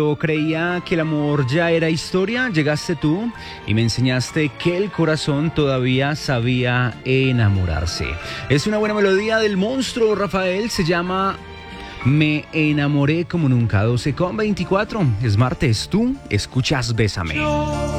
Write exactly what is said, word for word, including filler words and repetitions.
Yo creía que el amor ya era historia, llegaste tú y me enseñaste que el corazón todavía sabía enamorarse. Es una buena melodía del monstruo Rafael, se llama Me enamoré como nunca. Doce con veinticuatro, es martes, tú escuchas Bésame. Yo